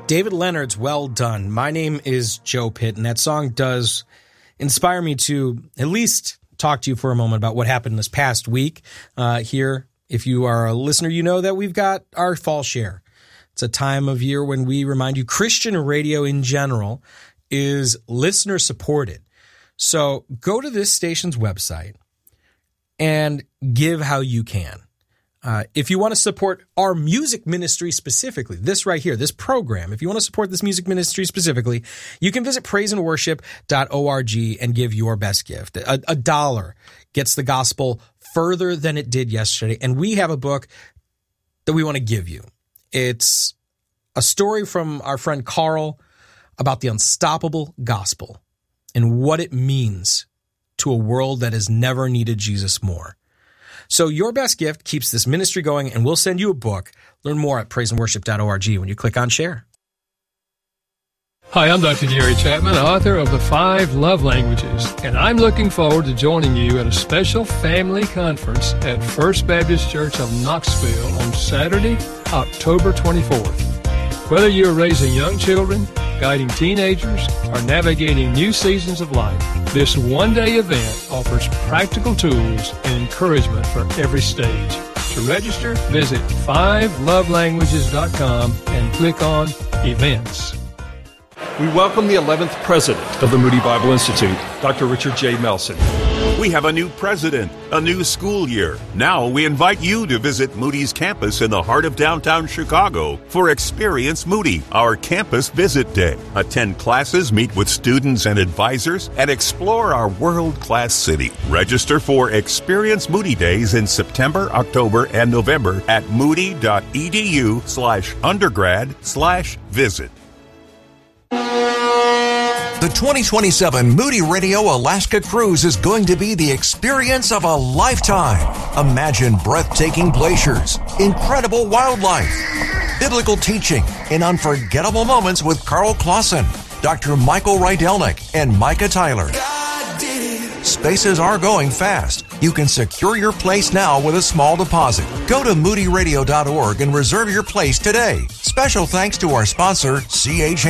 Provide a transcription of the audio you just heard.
David Leonard's Well Done. My name is Joe Pitt, and that song does inspire me to at least talk to you for a moment about what happened this past week here. If you are a listener, you know that we've got our fall share. It's a time of year when we remind you Christian radio in general is listener supported. So go to this station's website and give how you can. If you want to support our music ministry specifically, this right here, this program, if you want to support this music ministry specifically, you can visit praiseandworship.org and give your best gift. A dollar gets the gospel further than it did yesterday. And we have a book that we want to give you. It's a story from our friend Carl about the unstoppable gospel and what it means to a world that has never needed Jesus more. So your best gift keeps this ministry going, and we'll send you a book. Learn more at praiseandworship.org when you click on share. Hi, I'm Dr. Gary Chapman, author of The 5 Love Languages, and I'm looking forward to joining you at a special family conference at First Baptist Church of Knoxville on Saturday, October 24th. Whether you're raising young children, guiding teenagers, or navigating new seasons of life, this one-day event offers practical tools and encouragement for every stage. To register, visit 5lovelanguages.com and click on Events. We welcome the 11th president of the Moody Bible Institute, Dr. Richard J. Melson. We have a new president, a new school year. Now we invite you to visit Moody's campus in the heart of downtown Chicago for Experience Moody, our campus visit day. Attend classes, meet with students and advisors, and explore our world-class city. Register for Experience Moody Days in September, October, and November at moody.edu/undergrad/visit. The 2027 Moody Radio Alaska Cruise is going to be the experience of a lifetime. Imagine breathtaking glaciers, incredible wildlife, biblical teaching, and unforgettable moments with Carl Clausen, Dr. Michael Rydelnik, and Micah Tyler. Spaces are going fast. You can secure your place now with a small deposit. Go to moodyradio.org and reserve your place today. Special thanks to our sponsor, CH